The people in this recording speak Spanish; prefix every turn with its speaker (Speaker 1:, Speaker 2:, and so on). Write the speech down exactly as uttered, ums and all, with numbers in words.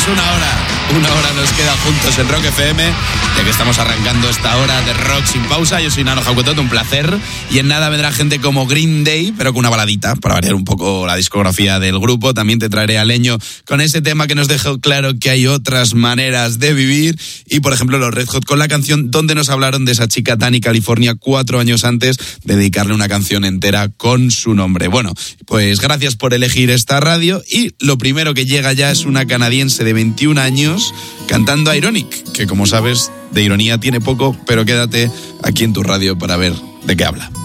Speaker 1: Pues una hora, una hora nos queda juntos en Rock F M, ya que estamos arrancando esta hora de rock sin pausa. Yo soy Nano Jaucotot, un placer. Y en nada vendrá gente como Green Day, pero con una baladita, para variar un poco la discografía del grupo. También te traeré a Leño con ese tema que nos dejó claro que hay otras maneras de vivir. Y, por ejemplo, los Red Hot con la canción donde nos hablaron de esa chica Dani, California, cuatro años antes de dedicarle una canción entera con su nombre. Bueno, pues gracias por elegir esta radio. Y lo primero que llega ya es una canadiense de veintiún años cantando Ironic, que como sabes, de ironía tiene poco, pero quédate aquí en tu radio para ver de qué habla.